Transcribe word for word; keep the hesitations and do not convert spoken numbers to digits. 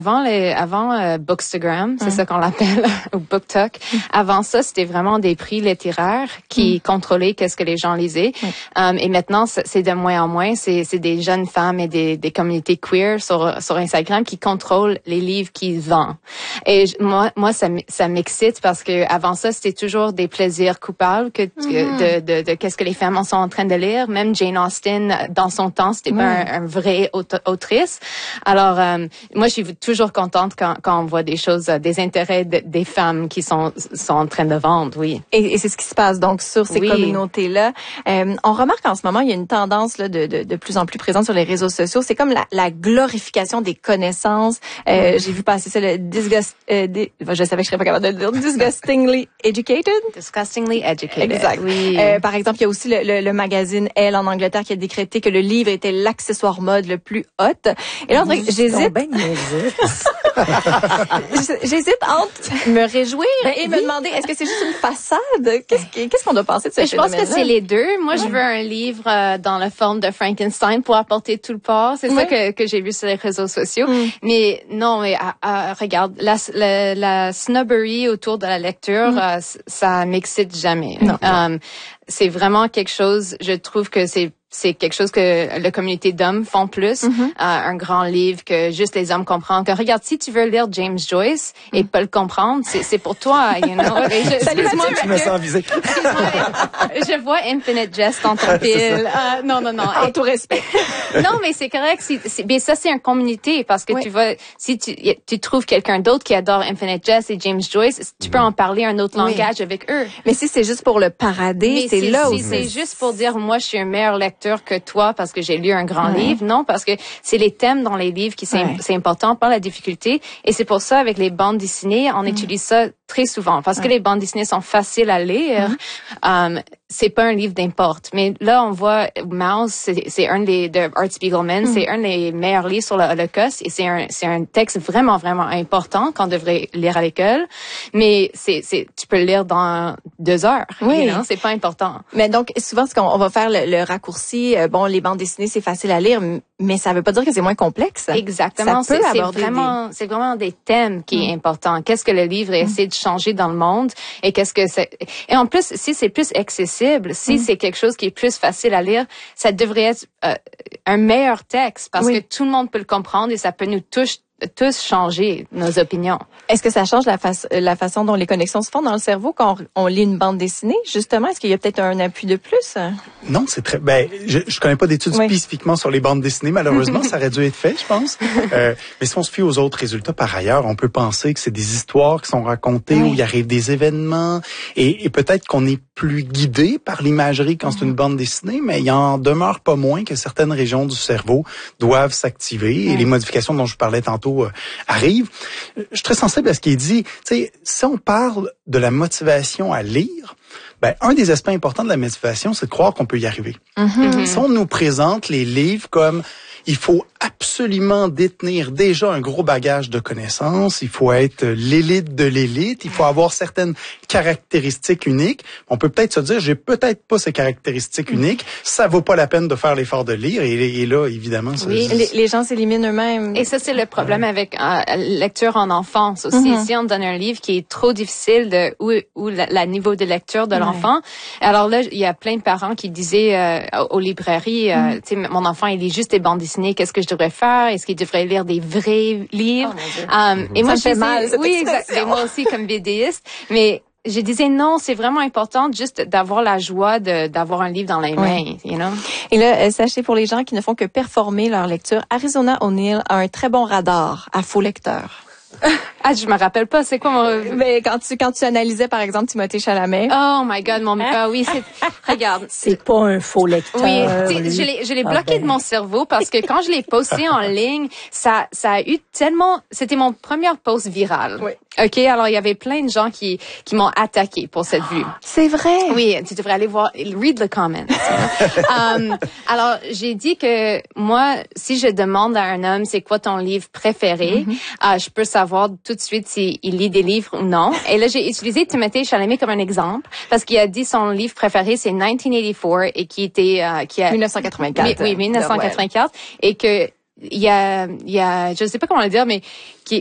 Avant, les, avant euh, Bookstagram, c'est mm. ça qu'on l'appelle, ou BookTok. Mm. Avant ça, c'était vraiment des prix littéraires qui mm. contrôlaient qu'est-ce que les gens lisaient. Mm. Um, et maintenant, c'est de moins en moins. C'est, c'est des jeunes femmes et des, des communautés queer sur, sur Instagram qui contrôlent les livres qu'ils vendent. Et je, moi, moi, ça, ça m'excite parce que avant ça, c'était toujours des plaisirs coupables que, mm. de, de, de, de qu'est-ce que les femmes sont en train de lire. Même Jane Austen, dans son temps, c'était mm. pas un, un vrai autrice. Alors, um, moi, je suis toujours contente quand, quand on voit des choses, des intérêts de, des femmes qui sont, sont en train de vendre, oui. Et, et c'est ce qui se passe donc sur ces oui. communautés-là. Euh, on remarque en ce moment, il y a une tendance là, de, de, de plus en plus présente sur les réseaux sociaux. C'est comme la, la glorification des connaissances. Euh, j'ai vu passer ça, le disgust, euh, des, je savais que je serais pas capable de le dire, disgustingly educated. Disgustingly educated. Exact. Oui. Euh, par exemple, il y a aussi le, le, le magazine Elle en Angleterre qui a décrété que le livre était l'accessoire mode le plus hot. Et là, on dirait que j'hésite. J'hésite entre me réjouir ben, et oui. me demander est-ce que c'est juste une façade? Qu'est-ce, qu'est-ce qu'on doit penser de ce Je pense que c'est les deux. Moi, ouais. je veux un livre euh, dans la forme de Frankenstein pour apporter tout le port. C'est ouais. ça que, que j'ai vu sur les réseaux sociaux. Mm. Mais non, mais euh, euh, regarde, la, la, la snobbery autour de la lecture, mm. euh, ça m'excite jamais. Non. Um, c'est vraiment quelque chose, je trouve que c'est c'est quelque chose que la communauté d'hommes font plus, mm-hmm. euh, un grand livre que juste les hommes comprennent. Que regarde, si tu veux lire James Joyce mm. et pas le comprendre, c'est, c'est pour toi, you know. Je, Salut, moi, je me sens visée. Je vois Infinite Jest dans ton pile. Euh, non, non, non. En et, tout respect. Non, mais c'est correct. C'est, c'est, mais ça, c'est une communauté parce que oui. tu vas, si tu, tu trouves quelqu'un d'autre qui adore Infinite Jest et James Joyce, tu peux en parler un autre oui. langage avec eux. Mais si c'est juste pour le parader, c'est, c'est là si aussi. C'est juste pour dire, moi, je suis un meilleur lecteur que toi parce que j'ai lu un grand ouais. livre. Non, parce que c'est les thèmes dans les livres qui c'est, ouais. c'est important, pas la difficulté. Et c'est pour ça, avec les bandes dessinées, on mm. utilise ça très souvent parce ouais. que les bandes dessinées sont faciles à lire. Mm. Um, c'est pas un livre d'importe. Mais là, on voit Mouse, c'est, c'est un des de Art Spiegelman, mm. c'est un des meilleurs livres sur l'Holocauste et c'est un c'est un texte vraiment vraiment important qu'on devrait lire à l'école. Mais c'est c'est tu peux le lire dans deux heures. Oui, you know? C'est pas important. Mais donc souvent, ce qu'on on va faire le, le raccourci. Euh, bon, les bandes dessinées, c'est facile à lire, mais ça veut pas dire que c'est moins complexe. Exactement. Ça peut c'est, aborder c'est vraiment des... c'est vraiment des thèmes qui mm. est important. Qu'est-ce que le livre essaie de changer dans le monde et qu'est-ce que c'est. Et en plus, si c'est plus accessible. Si mm. c'est quelque chose qui est plus facile à lire, ça devrait être euh, un meilleur texte parce oui. que tout le monde peut le comprendre et ça peut nous toucher tous changer nos opinions. Est-ce que ça change la, fa- la façon dont les connexions se font dans le cerveau quand on, on lit une bande dessinée, justement? Est-ce qu'il y a peut-être un appui de plus? Non, c'est très... Ben, je, je connais pas d'études oui. spécifiquement sur les bandes dessinées, malheureusement. Ça aurait dû être fait, je pense. Euh, mais si on se fie aux autres résultats par ailleurs, on peut penser que c'est des histoires qui sont racontées oui. où il arrive des événements et, et peut-être qu'on est plus guidé par l'imagerie quand mm-hmm. c'est une bande dessinée, mais il en demeure pas moins que certaines régions du cerveau doivent s'activer mm. et les modifications dont je parlais tantôt Euh, arrive. Je suis très sensible à ce qui est dit. Tu sais, si on parle de la motivation à lire, ben un des aspects importants de la motivation, c'est de croire qu'on peut y arriver. Mm-hmm. Si on nous présente les livres comme il faut absolument détenir déjà un gros bagage de connaissances, il faut être l'élite de l'élite, il faut avoir certaines caractéristiques uniques. On peut peut-être se dire, j'ai peut-être pas ces caractéristiques uniques, ça vaut pas la peine de faire l'effort de lire. Et, et là, évidemment, ça, oui, les, les gens s'éliminent eux-mêmes. Et ça, c'est le problème avec euh, lecture en enfance aussi. Mm-hmm. Si on donne un livre qui est trop difficile de ou, ou la, la niveau de lecture de ouais. l'enfant, alors là, il y a plein de parents qui disaient euh, aux librairies, euh, mm-hmm. tu sais, mon enfant, il lit juste des bandes dessinées, qu'est-ce que je devrais faire? Est-ce qu'il devrait lire des vrais livres? Oh, um, et moi, ça me fait mal, cette oui, exact. Et moi aussi, comme vidéiste. Mais je disais non, c'est vraiment important juste d'avoir la joie de d'avoir un livre dans les mains, oui. you know. Et là, sachez pour les gens qui ne font que performer leur lecture, Arizona O'Neill a un très bon radar à faux lecteurs. Ah, je me rappelle pas, c'est quoi mon... Mais quand tu quand tu analysais par exemple Timothée Chalamet. Oh my god, mon ah oui, c'est regarde, c'est pas un faux lecteur. Oui, je l'ai je l'ai bloqué ah ben. de mon cerveau parce que quand je l'ai posté en ligne, ça ça a eu tellement, c'était mon premier post viral. Oui. OK, alors il y avait plein de gens qui qui m'ont attaqué pour cette vue. C'est vrai. Oui, tu devrais aller voir, read the comments. um, alors j'ai dit que moi, si je demande à un homme c'est quoi ton livre préféré, mm-hmm. uh, je peux savoir tout de suite s'il lit des livres ou non. Et là j'ai utilisé Timothée Chalamet comme un exemple parce qu'il a dit son livre préféré c'est dix-neuf cent quatre-vingt-quatre et qui était uh, qui a dix-neuf cent quatre-vingt-quatre. Oui, oui dix-neuf cent quatre-vingt-quatre ouais. et que il y a, il y a, je sais pas comment le dire, mais qui